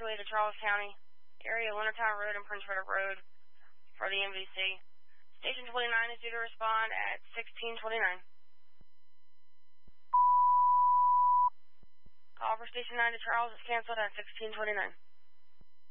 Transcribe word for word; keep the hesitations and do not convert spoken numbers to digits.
evacuate to Charles County, area Wintertown Road and Prince Frederick Road for the M V C. Station twenty-nine is due to respond at sixteen twenty-nine. Call for Station nine to Charles is canceled at sixteen twenty-nine.